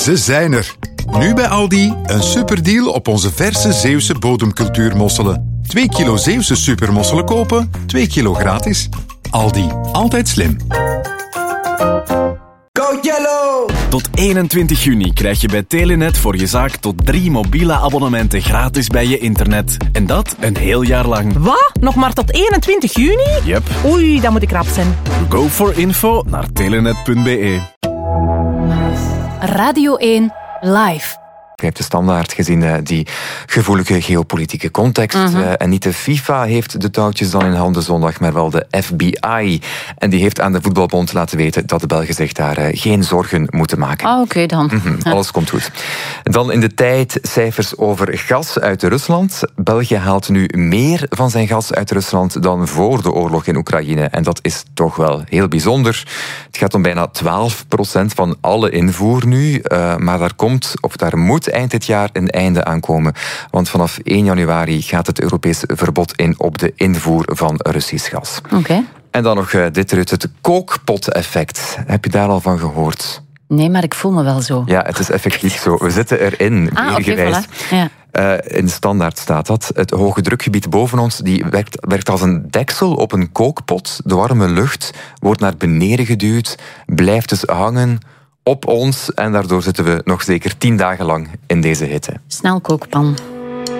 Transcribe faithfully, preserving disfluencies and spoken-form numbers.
Ze zijn er. Nu bij Aldi een superdeal op onze verse Zeeuwse bodemcultuurmosselen. Twee kilo Zeeuwse supermosselen kopen, twee kilo gratis. Aldi, altijd slim. Go Yellow! Tot eenentwintig juni krijg je bij Telenet voor je zaak tot drie mobiele abonnementen gratis bij je internet. En dat een heel jaar lang. Wat? Nog maar tot eenentwintig juni? Yep. Oei, dan moet ik rap zijn. Go for info naar telenet punt be. Radio één Live. Je hebt de Standaard gezien, uh, die gevoelige geopolitieke context. Uh-huh. Uh, en niet de FIFA heeft de touwtjes dan in handen zondag, maar wel de F B I. En die heeft aan de Voetbalbond laten weten dat de Belgen zich daar uh, geen zorgen moeten maken. Ah, oké okay, dan. Mm-hmm, ja. Alles komt goed. Dan in de tijd cijfers over gas uit Rusland. België haalt nu meer van zijn gas uit Rusland dan voor de oorlog in Oekraïne. En dat is toch wel heel bijzonder. Het gaat om bijna twaalf procent van alle invoer nu. Uh, maar daar komt, of daar moet eind dit jaar een einde aankomen. Want vanaf één januari gaat het Europees verbod in op de invoer van Russisch gas. Oké. Okay. En dan nog uh, dit, Ruud, het kookpot-effect. Heb je daar al van gehoord? Nee, maar ik voel me wel zo. Ja, het is effectief zo. We zitten erin, ah, weergewijs. Okay, voilà. Ja. Uh, in de Standaard staat dat. Het hoge drukgebied boven ons die werkt, werkt als een deksel op een kookpot. De warme lucht wordt naar beneden geduwd, blijft dus hangen op ons en daardoor zitten we nog zeker tien dagen lang in deze hitte. Snelkookpan.